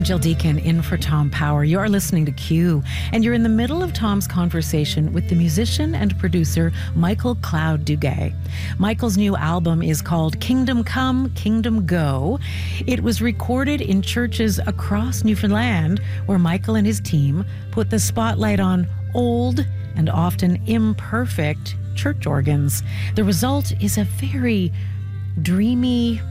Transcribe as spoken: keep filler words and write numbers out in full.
Jill Deacon in for Tom Power. You're listening to Q, and you're in the middle of Tom's conversation with the musician and producer Michael Cloud Duguay. Michael's new album is called Kingdom Come, Kingdom Go. It was recorded in churches across Newfoundland, where Michael and his team put the spotlight on old and often imperfect church organs. The result is a very dreamy,